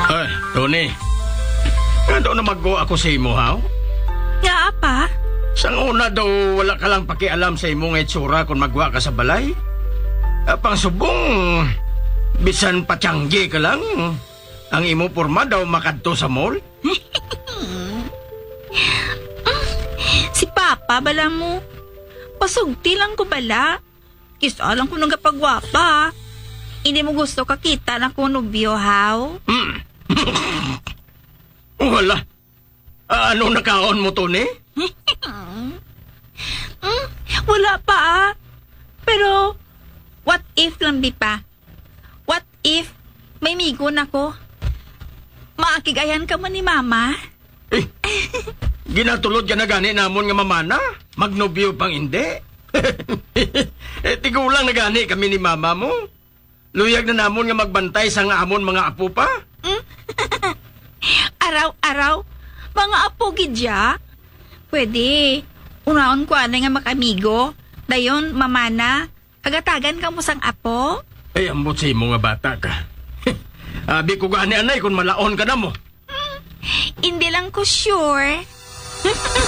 Ay, Tony. Kado na mag-go ako sa imo, ha? Nga, apa? Sang una daw, wala ka lang pakialam sa imong itsura kung magwa ka sa balay. Pang subong, bisan patyanggi ka lang. Ang imo porma daw makadto sa mall. Si Papa, bala mo. Pasugti lang ko bala. Kisa lang ko nagapagwapa. Hindi mo gusto kakita na ko nubyo, haw? Wala. Ano nakaon mo, Tony? Wala pa, Pero, what if lang, Bipa? What if may migo na ko? Maakigayan ka man ni Mama? Ginatulod ka na gani namon nga mamana? Magnobyo pang hindi? Tigulang na gani kami ni Mama mo. Luyag na namon nga magbantay sa nga amon mga apo pa. Araw-araw, mga apo gidya. Pwede. Unaon ko anay nga makamigo. Dayon, mamana, agatagan ka mo sang apo? Ay, ambot sa imo nga bata ka. Abi ko gani anay kung malaon ka na mo. Hindi lang ko sure.